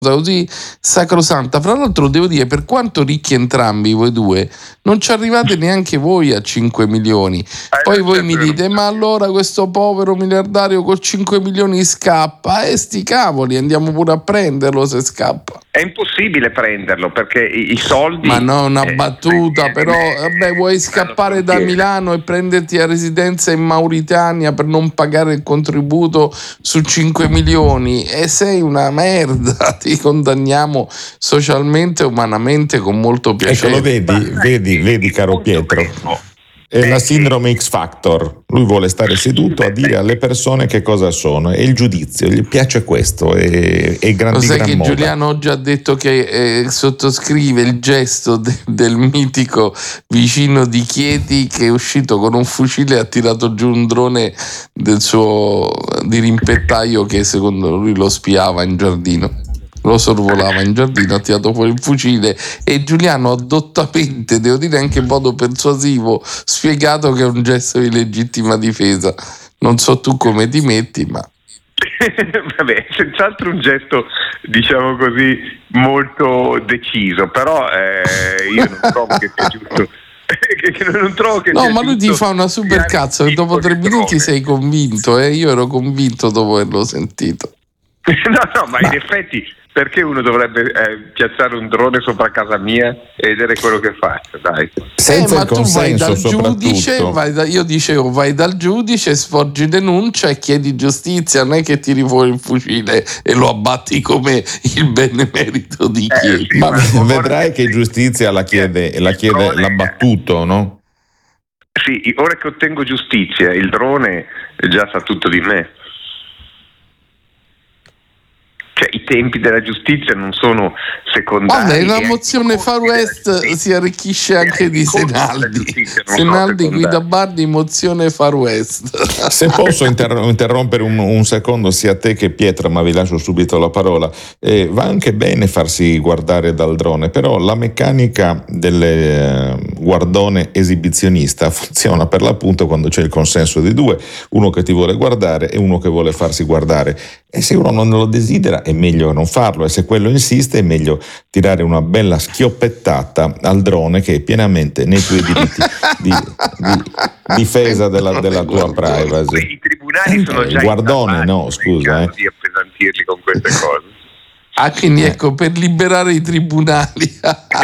così sacrosanta. Fra l'altro devo dire, per quanto ricchi entrambi voi due, non ci arrivate neanche voi a 5 milioni. Poi voi mi dite, ma allora questo povero miliardario col 5 milioni scappa, e sti cavoli, andiamo pure a prenderlo se scappa. È impossibile prenderlo perché i soldi... Ma no, una battuta, però vabbè, vuoi scappare da Milano e prenderti la residenza in Mauritania per non pagare il contributo su 5 milioni e sei una merda, ti condanniamo socialmente e umanamente con molto piacere. Ecco, lo vedi caro Pietro. È la sindrome X Factor. Lui vuole stare seduto a dire alle persone che cosa sono, e il giudizio gli piace questo, è gran di gran moda. Giuliano oggi ha detto che sottoscrive il gesto del mitico vicino di Chieti che è uscito con un fucile e ha tirato giù un drone del suo dirimpettaio che secondo lui lo spiava in giardino. Lo sorvolava in giardino, ha tirato fuori il fucile, e Giuliano ha dottamente, devo dire anche in modo persuasivo, spiegato che è un gesto di legittima difesa. Non so tu come ti metti, ma... Vabbè, senz'altro un gesto, diciamo così, molto deciso, però io non trovo che sia giusto. Non trovo che ma lui ti fa una super cazzo e dopo 3 minuti sei convinto, io ero convinto dopo averlo sentito. No, ma in effetti perché uno dovrebbe piazzare un drone sopra casa mia e vedere quello che faccio, dai. Senza ma il consenso, tu vai dal giudice, io dicevo vai dal giudice, sfoggi denuncia e chiedi giustizia, non è che tiri fuori il fucile e lo abbatti come il benemerito di Chieti. Sì, ma vedrai che giustizia la chiede l'abbattuto, no? Sì, ora che ottengo giustizia, il drone già sa tutto di me. Cioè, i tempi della giustizia non sono secondari. La mozione Far West si arricchisce anche di Senaldi. Senaldi guida Bardi, mozione Far West. Se posso interrompere un secondo sia te che Pietro, ma vi lascio subito la parola. Va anche bene farsi guardare dal drone, però la meccanica del guardone esibizionista funziona per l'appunto quando c'è il consenso di due, uno che ti vuole guardare e uno che vuole farsi guardare. E se uno non lo desidera è meglio non farlo, e se quello insiste è meglio tirare una bella schioppettata al drone che è pienamente nei tuoi diritti di difesa della tua privacy. I tribunali sono già guardone, no, scusa. Di appesantirli con queste cose. Quindi ecco, per liberare i tribunali.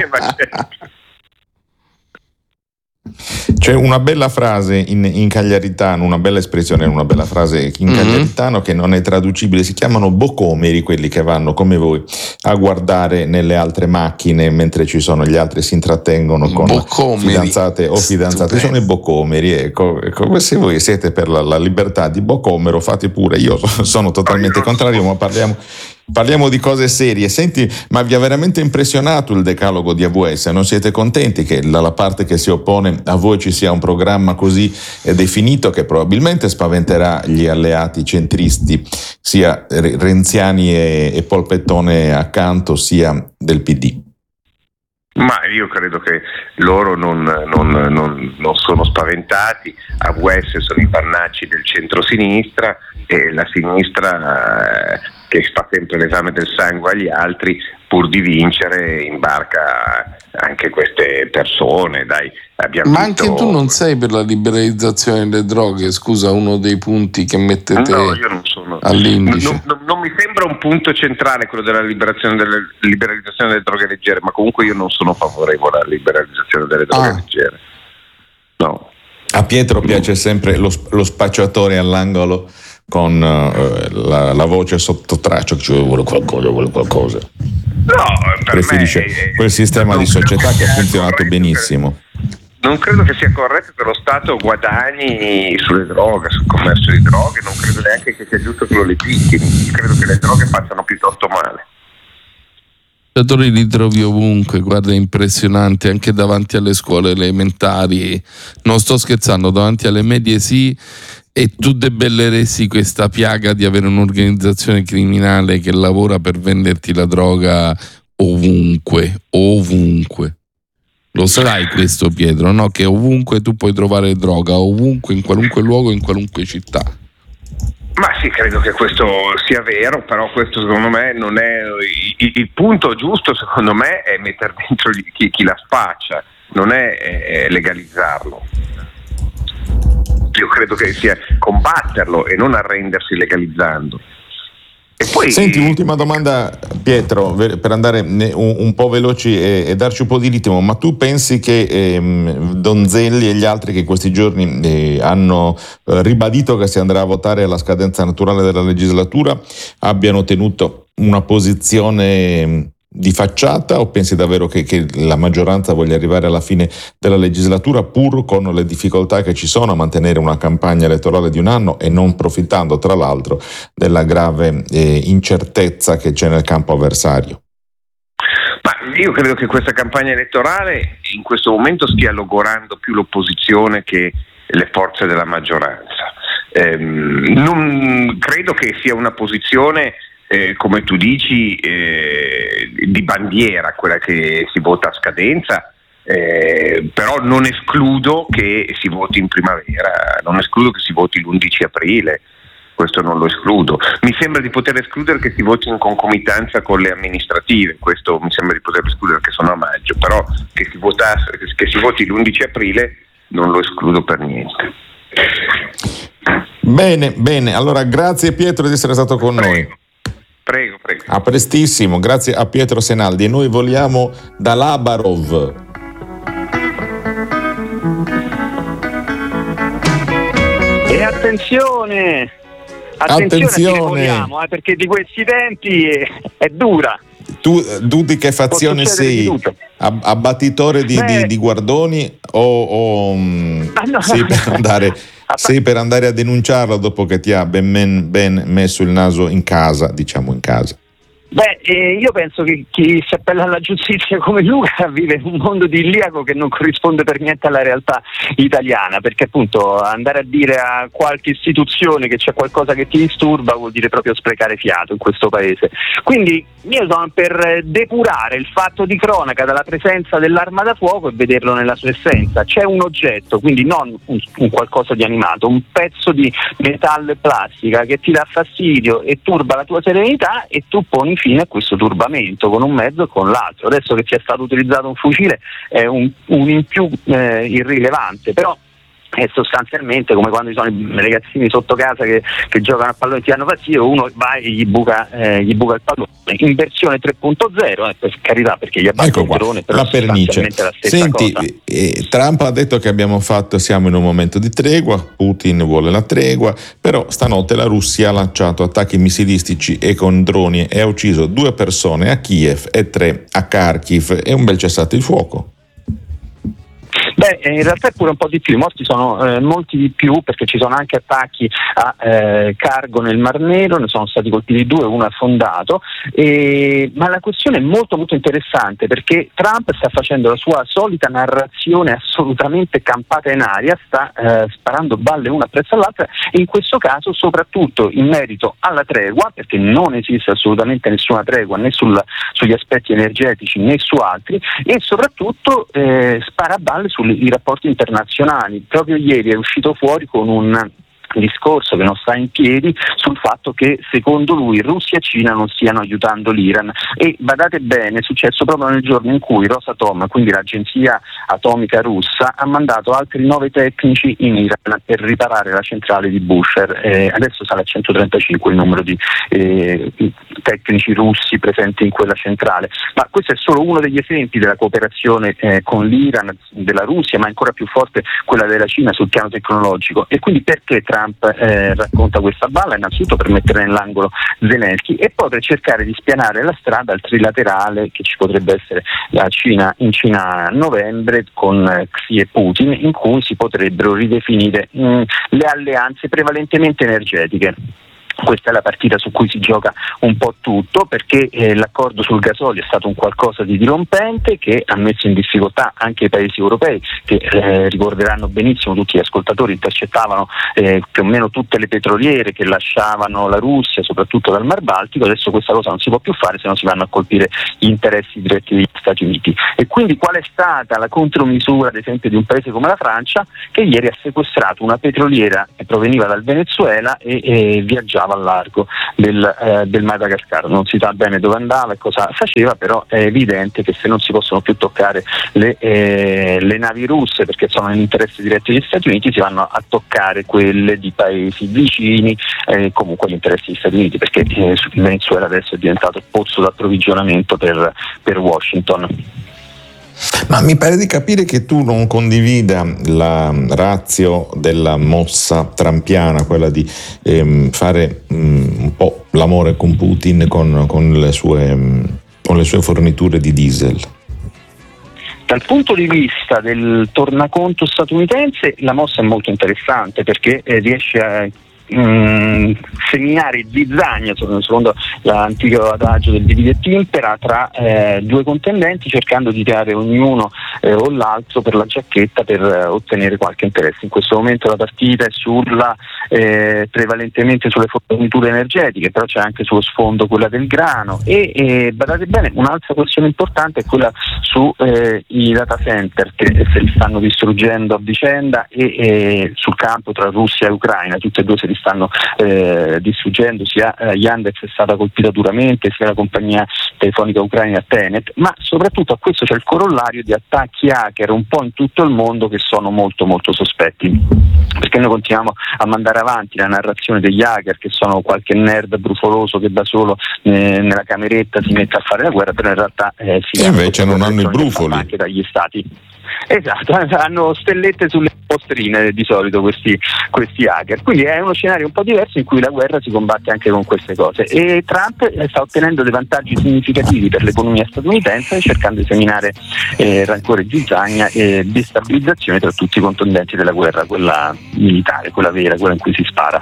C'è una bella frase in cagliaritano, una bella espressione, una bella frase in cagliaritano che non è traducibile, si chiamano bocomeri, quelli che vanno come voi a guardare nelle altre macchine mentre ci sono gli altri, si intrattengono con fidanzate o fidanzati, sono i bocomeri, ecco, se voi siete per la libertà di bocomero fate pure, io sono totalmente contrario, ma parliamo di cose serie. Senti, ma vi ha veramente impressionato il decalogo di AWS? Non siete contenti che dalla parte che si oppone a voi ci sia un programma così definito che probabilmente spaventerà gli alleati centristi, sia renziani e polpettone accanto, sia del PD? Ma io credo che loro non sono spaventati. AWS sono i pannacci del centro-sinistra, e la sinistra che fa sempre l'esame del sangue agli altri pur di vincere imbarca anche queste persone, dai. Ma anche tu non sei per la liberalizzazione delle droghe, scusa, uno dei punti che mettete io non sono all'indice. Non mi sembra un punto centrale quello della liberalizzazione delle droghe leggere, ma comunque io non sono favorevole alla liberalizzazione delle droghe leggere. No. A Pietro piace sempre lo spacciatore all'angolo con la voce sotto traccia, cioè vuole qualcosa. No, preferisce quel sistema di società che ha funzionato benissimo. Non credo che sia corretto che lo Stato guadagni sulle droghe, sul commercio di droghe, non credo neanche che sia giusto che lo legittimi, credo che le droghe facciano piuttosto male. Li trovi ovunque, guarda, è impressionante, anche davanti alle scuole elementari, non sto scherzando, davanti alle medie sì, e tu debelleresti questa piaga di avere un'organizzazione criminale che lavora per venderti la droga ovunque. Lo sai questo, Pietro, no? Che ovunque tu puoi trovare droga, ovunque, in qualunque luogo, in qualunque città. Ma sì, credo che questo sia vero, però questo secondo me non è il punto giusto, secondo me è mettere dentro chi la spaccia, non è legalizzarlo. Io credo che sia combatterlo e non arrendersi legalizzando. E poi, senti, ultima domanda, Pietro, per andare un po' veloci e darci un po' di ritmo, ma tu pensi che Donzelli e gli altri che in questi giorni hanno ribadito che si andrà a votare alla scadenza naturale della legislatura abbiano tenuto una posizione di facciata, o pensi davvero che la maggioranza voglia arrivare alla fine della legislatura pur con le difficoltà che ci sono a mantenere una campagna elettorale di un anno e non profittando tra l'altro della grave incertezza che c'è nel campo avversario? Ma io credo che questa campagna elettorale in questo momento stia logorando più l'opposizione che le forze della maggioranza. Non credo che sia una posizione come tu dici, di bandiera, quella che si vota a scadenza, però non escludo che si voti in primavera, non escludo che si voti l'11 aprile, questo non lo escludo. Mi sembra di poter escludere che si voti in concomitanza con le amministrative, questo mi sembra di poter escludere che sono a maggio, però che si voti l'11 aprile non lo escludo per niente. Bene, allora grazie Pietro di essere stato con noi. Prego. A prestissimo, grazie a Pietro Senaldi. E noi voliamo da Labarov. E attenzione a chi voliamo, perché di questi tempi è dura. Tu di che fazione sei? Abbattitore di guardoni o no. sei per andare a denunciarlo dopo che ti ha ben messo il naso in casa, diciamo in casa? Io penso che chi si appella alla giustizia come Luca vive un mondo di Iliaco che non corrisponde per niente alla realtà italiana, perché appunto andare a dire a qualche istituzione che c'è qualcosa che ti disturba vuol dire proprio sprecare fiato in questo paese. Quindi io sono per depurare il fatto di cronaca dalla presenza dell'arma da fuoco e vederlo nella sua essenza. C'è un oggetto, quindi non un qualcosa di animato, un pezzo di metallo e plastica che ti dà fastidio e turba la tua serenità, e tu poni fine a questo turbamento con un mezzo e con l'altro. Adesso che sia stato utilizzato un fucile è un in più irrilevante, però è sostanzialmente come quando ci sono i ragazzini sotto casa che giocano a pallone e ti danno fastidio, uno va e gli buca il pallone in versione 3.0, per carità, perché gli abbatte il drone, però la pernice. La stessa Senti, cosa. Trump ha detto che siamo in un momento di tregua, Putin vuole la tregua, però stanotte la Russia ha lanciato attacchi missilistici e con droni e ha ucciso 2 persone a Kiev e 3 a Kharkiv. È un bel cessate il fuoco. In realtà è pure un po' di più, i morti sono molti di più, perché ci sono anche attacchi a cargo nel Mar Nero, ne sono stati colpiti 2, uno affondato, ma la questione è molto molto interessante, perché Trump sta facendo la sua solita narrazione assolutamente campata in aria, sta sparando balle una appresso all'altra, e in questo caso soprattutto in merito alla tregua, perché non esiste assolutamente nessuna tregua né sugli aspetti energetici né su altri, e soprattutto spara balle sui rapporti internazionali. Proprio ieri è uscito fuori con un discorso che non sta in piedi sul fatto che secondo lui Russia e Cina non stiano aiutando l'Iran, e badate bene, è successo proprio nel giorno in cui Rosatom, quindi l'agenzia atomica russa, ha mandato altri 9 tecnici in Iran per riparare la centrale di Bushehr. Adesso sale a 135 il numero di tecnici russi presenti in quella centrale, ma questo è solo uno degli esempi della cooperazione con l'Iran della Russia, ma ancora più forte quella della Cina sul piano tecnologico. E quindi perché Trump racconta questa balla? Innanzitutto per mettere nell'angolo Zelensky, e poi per cercare di spianare la strada al trilaterale che ci potrebbe essere in Cina a novembre con Xi e Putin, in cui si potrebbero ridefinire le alleanze prevalentemente energetiche. Questa è la partita su cui si gioca un po' tutto, perché l'accordo sul gasolio è stato un qualcosa di dirompente che ha messo in difficoltà anche i paesi europei, che ricorderanno benissimo tutti gli ascoltatori, intercettavano più o meno tutte le petroliere che lasciavano la Russia, soprattutto dal Mar Baltico. Adesso questa cosa non si può più fare, se no si vanno a colpire gli interessi diretti degli Stati Uniti. E quindi qual è stata la contromisura, ad esempio, di un paese come la Francia, che ieri ha sequestrato una petroliera che proveniva dal Venezuela e viaggiava al largo del Madagascar. Non si sa bene dove andava e cosa faceva, però è evidente che se non si possono più toccare le navi russe, perché sono nell'interesse diretto degli Stati Uniti, si vanno a toccare quelle di paesi vicini, comunque gli interessi degli Stati Uniti, perché il Venezuela adesso è diventato pozzo d'approvvigionamento per Washington. Ma mi pare di capire che tu non condivida la ratio della mossa trampiana, quella di fare un po' l'amore con Putin con le sue forniture di diesel. Dal punto di vista del tornaconto statunitense, la mossa è molto interessante, perché riesce a seminare zizzania, secondo l'antico adagio del divide et impera, tra due contendenti, cercando di tirare ognuno o l'altro per la giacchetta per ottenere qualche interesse. In questo momento la partita è prevalentemente sulle forniture energetiche, però c'è anche sullo sfondo quella del grano e badate bene, un'altra questione importante è quella su i data center che se li stanno distruggendo a vicenda e sul campo tra Russia e Ucraina, tutte e due se li stanno distruggendo, sia Yandex è stata colpita duramente, sia la compagnia telefonica ucraina Tenet, ma soprattutto a questo c'è il corollario di attacchi hacker un po' in tutto il mondo che sono molto molto sospetti, perché noi continuiamo a mandare avanti la narrazione degli hacker che sono qualche nerd brufoloso che da solo nella cameretta si mette a fare la guerra, però in realtà invece non hanno i brufoli anche dagli stati. Esatto, hanno stellette sulle posterine di solito questi hacker, quindi è uno scenario un po' diverso in cui la guerra si combatte anche con queste cose e Trump sta ottenendo dei vantaggi significativi per l'economia statunitense, cercando di seminare rancore e zizzania e destabilizzazione tra tutti i contendenti della guerra, quella militare, quella vera, quella in cui si spara.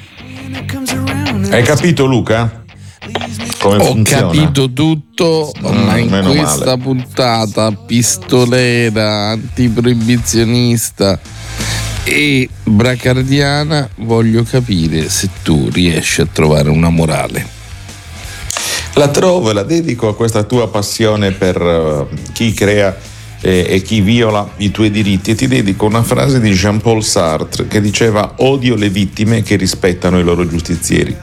Hai capito, Luca? Come ho funziona? capito tutto, ma in questa puntata pistolera, antiproibizionista e bracardiana voglio capire se tu riesci a trovare una morale. La trovo e la dedico a questa tua passione per chi crea e chi viola i tuoi diritti, e ti dedico una frase di Jean-Paul Sartre che diceva: odio le vittime che rispettano i loro giustizieri.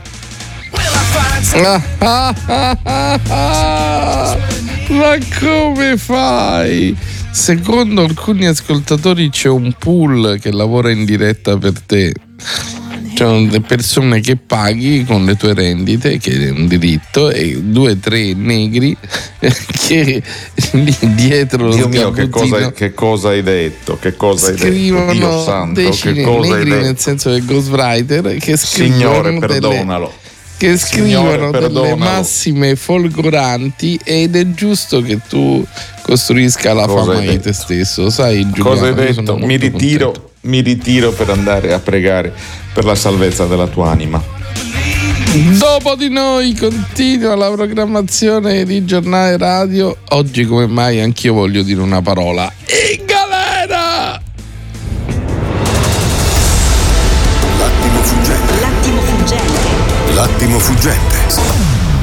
Ma come fai? Secondo alcuni ascoltatori c'è un pool che lavora in diretta per te, cioè le persone che paghi con le tue rendite, che è un diritto, e 2 o 3 negri che lì dietro Dio mio, che cosa hai detto? Che cosa scrivono, hai detto? Dio santo, che cosa negri, nel senso del ghostwriter, che scrivono Signore, perdonalo. Che scrivono delle massime folgoranti, ed è giusto che tu costruisca la fama di te stesso, sai Giuliano? Cosa hai detto? Mi ritiro per andare a pregare per la salvezza della tua anima. Dopo di noi continua la programmazione di Giornale Radio. Oggi come mai anch'io voglio dire una parola: in galera! L'attimo fuggente.